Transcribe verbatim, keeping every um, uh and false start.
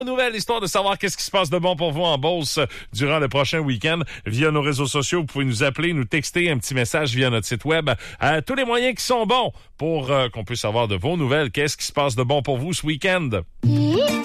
Nouvelle histoire de savoir qu'est-ce qui se passe de bon pour vous en Beauce durant le prochain week-end via nos réseaux sociaux. Vous pouvez nous appeler, nous texter un petit message via notre site web. Euh, tous les moyens qui sont bons pour euh, qu'on puisse savoir de vos nouvelles. Qu'est-ce qui se passe de bon pour vous ce week-end?